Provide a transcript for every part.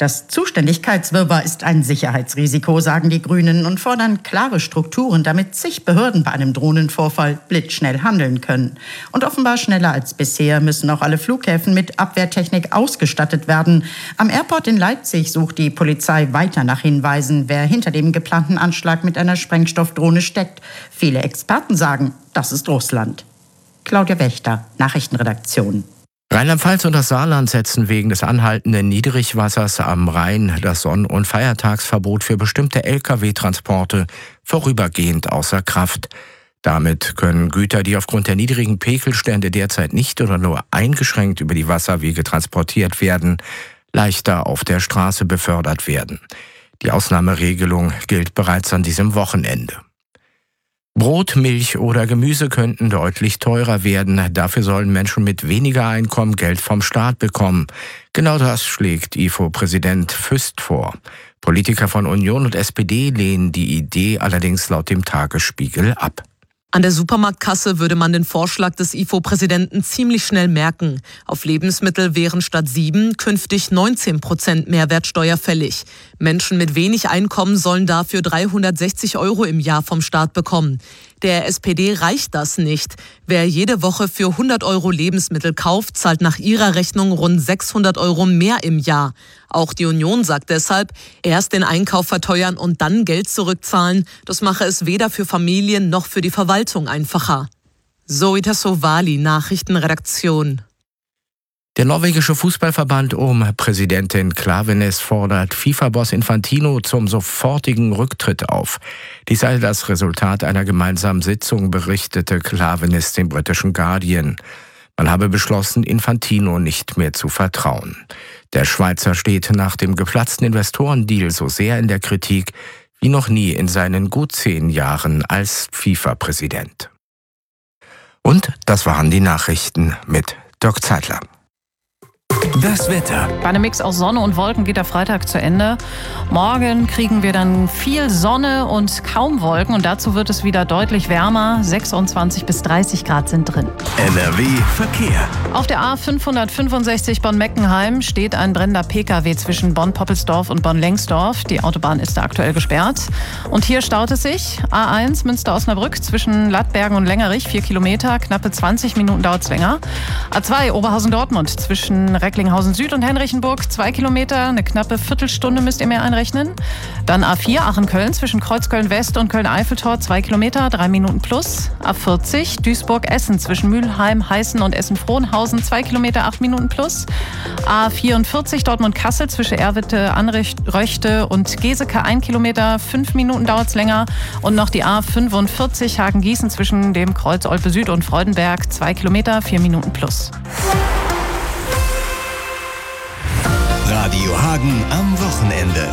Das Zuständigkeitswirrwarr ist ein Sicherheitsrisiko, sagen die Grünen und fordern klare Strukturen, damit zig Behörden bei einem Drohnenvorfall blitzschnell handeln können. Und offenbar schneller als bisher müssen auch alle Flughäfen mit Abwehrtechnik ausgestattet werden. Am Airport in Leipzig sucht die Polizei weiter nach Hinweisen, wer hinter dem geplanten Anschlag mit einer Sprengstoffdrohne steckt. Viele Experten sagen, das ist Russland. Claudia Wächter, Nachrichtenredaktion. Rheinland-Pfalz und das Saarland setzen wegen des anhaltenden Niedrigwassers am Rhein das Sonn- und Feiertagsverbot für bestimmte Lkw-Transporte vorübergehend außer Kraft. Damit können Güter, die aufgrund der niedrigen Pegelstände derzeit nicht oder nur eingeschränkt über die Wasserwege transportiert werden, leichter auf der Straße befördert werden. Die Ausnahmeregelung gilt bereits an diesem Wochenende. Brot, Milch oder Gemüse könnten deutlich teurer werden. Dafür sollen Menschen mit weniger Einkommen Geld vom Staat bekommen. Genau das schlägt IFO-Präsident Füst vor. Politiker von Union und SPD lehnen die Idee allerdings laut dem Tagesspiegel ab. An der Supermarktkasse würde man den Vorschlag des IFO-Präsidenten ziemlich schnell merken. Auf Lebensmittel wären statt 7 künftig 19% Mehrwertsteuer fällig. Menschen mit wenig Einkommen sollen dafür 360 € im Jahr vom Staat bekommen. Der SPD reicht das nicht. Wer jede Woche für 100 € Lebensmittel kauft, zahlt nach ihrer Rechnung rund 600 € mehr im Jahr. Auch die Union sagt deshalb, erst den Einkauf verteuern und dann Geld zurückzahlen. Das mache es weder für Familien noch für die Verwaltung einfacher. Zoe Tassovali, Nachrichtenredaktion. Der norwegische Fußballverband um Präsidentin Klaveness fordert FIFA-Boss Infantino zum sofortigen Rücktritt auf. Dies sei das Resultat einer gemeinsamen Sitzung, berichtete Klaveness dem britischen Guardian. Man habe beschlossen, Infantino nicht mehr zu vertrauen. Der Schweizer steht nach dem geplatzten Investorendeal so sehr in der Kritik wie noch nie in seinen gut 10 Jahren als FIFA-Präsident. Und das waren die Nachrichten mit Dirk Zeitler. Das Wetter. Bei einem Mix aus Sonne und Wolken geht der Freitag zu Ende. Morgen kriegen wir dann viel Sonne und kaum Wolken und dazu wird es wieder deutlich wärmer. 26 bis 30 Grad sind drin. NRW Verkehr. Auf der A565 Bonn-Meckenheim steht ein brennender Pkw zwischen Bonn-Poppelsdorf und Bonn-Lengsdorf. Die Autobahn ist da aktuell gesperrt. Und hier staut es sich. A1 Münster-Osnabrück zwischen Lattbergen und Längerich, 4 Kilometer. Knappe 20 Minuten dauert es länger. A2 Oberhausen-Dortmund zwischen Recklinghausen Süd und Henrichenburg, 2 Kilometer, eine knappe Viertelstunde müsst ihr mehr einrechnen. Dann A4 Aachen-Köln zwischen Kreuzköln West und Köln-Eiffeltor, 2 Kilometer, 3 Minuten plus. A40 Duisburg-Essen zwischen Mülheim, Heißen und Essen-Frohnhausen, 2 Kilometer, 8 Minuten plus. A44 Dortmund-Kassel zwischen Erwitte, Anröchte und Geseke, 1 Kilometer, 5 Minuten dauert es länger. Und noch die A45 Hagen-Gießen zwischen dem Kreuz Olpe Süd und Freudenberg, 2 Kilometer, 4 Minuten plus. Radio Hagen am Wochenende.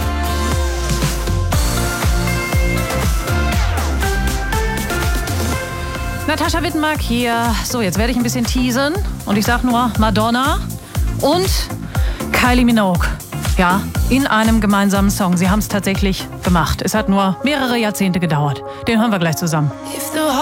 Natascha Wittenberg hier. So, jetzt werde ich ein bisschen teasen. Und ich sage nur Madonna und Kylie Minogue. Ja, in einem gemeinsamen Song. Sie haben es tatsächlich gemacht. Es hat nur mehrere Jahrzehnte gedauert. Den hören wir gleich zusammen.